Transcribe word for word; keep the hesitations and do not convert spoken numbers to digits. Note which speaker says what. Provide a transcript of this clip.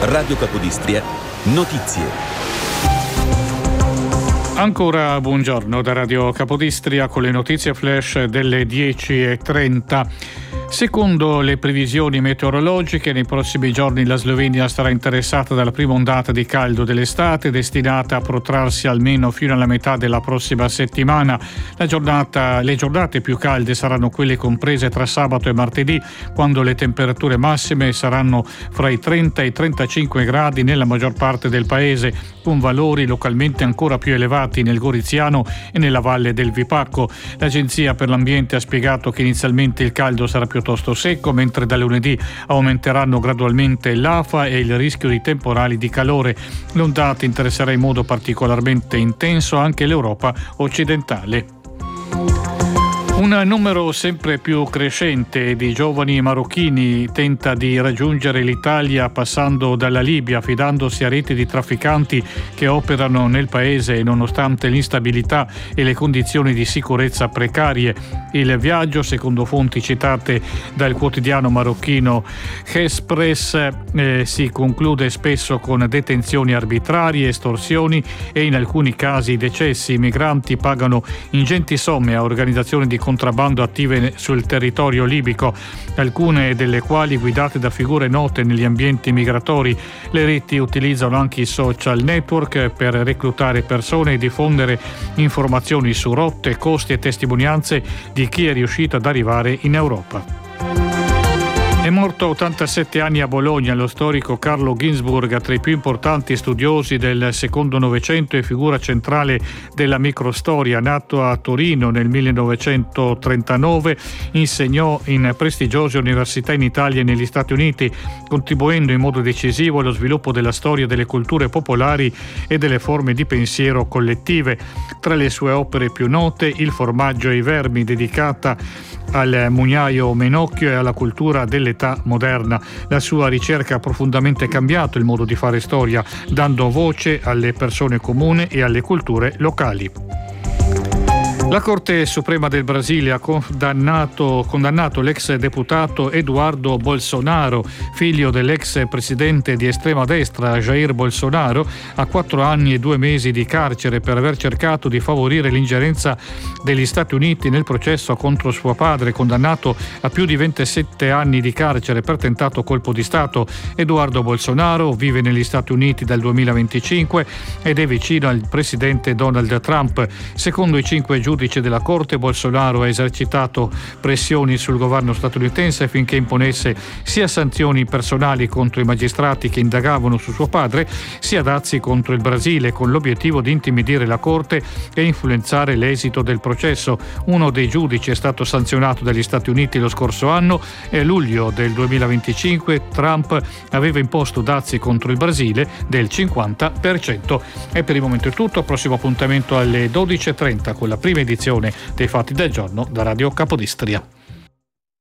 Speaker 1: Radio Capodistria, notizie.
Speaker 2: Ancora buongiorno da Radio Capodistria con le notizie flash delle dieci e trenta. Secondo le previsioni meteorologiche, nei prossimi giorni la Slovenia sarà interessata dalla prima ondata di caldo dell'estate, destinata a protrarsi almeno fino alla metà della prossima settimana. La giornata, le giornate più calde saranno quelle comprese tra sabato e martedì, quando le temperature massime saranno fra i trenta e i trentacinque gradi nella maggior parte del paese, con valori localmente ancora più elevati nel Goriziano e nella valle del Vipacco. L'Agenzia per l'Ambiente ha spiegato che inizialmente il caldo sarà piuttosto secco, mentre da lunedì aumenteranno gradualmente l'afa e il rischio di temporali di calore. L'ondata interesserà in modo particolarmente intenso anche l'Europa occidentale. Un numero sempre più crescente di giovani marocchini tenta di raggiungere l'Italia passando dalla Libia, affidandosi a reti di trafficanti che operano nel paese nonostante l'instabilità e le condizioni di sicurezza precarie. Il viaggio, secondo fonti citate dal quotidiano marocchino Express, eh, si conclude spesso con detenzioni arbitrarie, estorsioni e in alcuni casi decessi. I migranti pagano ingenti somme a organizzazioni di contrabbando attive sul territorio libico, alcune delle quali guidate da figure note negli ambienti migratori. Le reti utilizzano anche i social network per reclutare persone e diffondere informazioni su rotte, costi e testimonianze di chi è riuscito ad arrivare in Europa. È morto a ottantasette anni a Bologna lo storico Carlo Ginzburg, tra i più importanti studiosi del secondo Novecento e figura centrale della microstoria. Nato a Torino nel millenovecentotrentanove, insegnò in prestigiose università in Italia e negli Stati Uniti, contribuendo in modo decisivo allo sviluppo della storia delle culture popolari e delle forme di pensiero collettive. Tra le sue opere più note, Il formaggio e i vermi, dedicata al mugnaio Menocchio e alla cultura dell'età moderna. La sua ricerca ha profondamente cambiato il modo di fare storia, dando voce alle persone comuni e alle culture locali. La Corte Suprema del Brasile ha condannato, condannato l'ex deputato Eduardo Bolsonaro, figlio dell'ex presidente di estrema destra Jair Bolsonaro, a quattro anni e due mesi di carcere per aver cercato di favorire l'ingerenza degli Stati Uniti nel processo contro suo padre, condannato a più di ventisette anni di carcere per tentato colpo di Stato. Eduardo Bolsonaro vive negli Stati Uniti dal duemilaventicinque ed è vicino al presidente Donald Trump. Secondo i cinque giudici della Corte, Bolsonaro ha esercitato pressioni sul governo statunitense affinché imponesse sia sanzioni personali contro i magistrati che indagavano su suo padre, sia dazi contro il Brasile, con l'obiettivo di intimidire la Corte e influenzare l'esito del processo. Uno dei giudici è stato sanzionato dagli Stati Uniti lo scorso anno e a luglio del duemilaventicinque Trump aveva imposto dazi contro il Brasile del cinquanta per cento. E per il momento è tutto. Prossimo appuntamento alle dodici e trenta con la prima edizione dei Fatti del Giorno da Radio Capodistria.